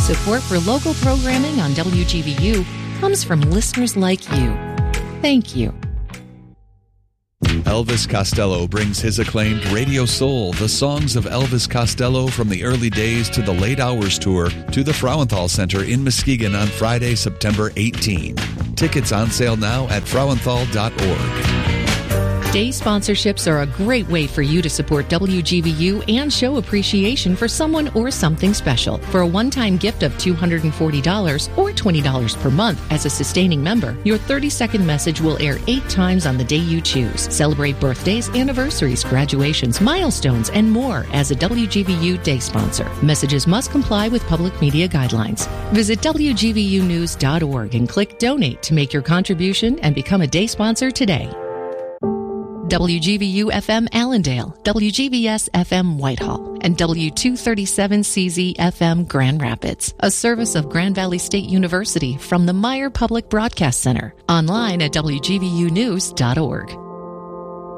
Support for local programming on WGVU comes from listeners like you. Thank you. Elvis Costello brings his acclaimed Radio Soul, the songs of Elvis Costello from the early days to the late hours tour, to the Frauenthal Center in Muskegon on Friday, September 18. Tickets on sale now at frauenthal.org. Day sponsorships are a great way for you to support WGVU and show appreciation for someone or something special. For a one-time gift of $240 or $20 per month as a sustaining member, your 30-second message will air 8 times on the day you choose. Celebrate birthdays, anniversaries, graduations, milestones, and more as a WGVU day sponsor. Messages must comply with public media guidelines. Visit WGVUnews.org and click Donate to make your contribution and become a day sponsor today. WGVU-FM Allendale, WGVS-FM Whitehall, and W237CZ-FM Grand Rapids, a service of Grand Valley State University from the Meyer Public Broadcast Center. Online at WGVUnews.org.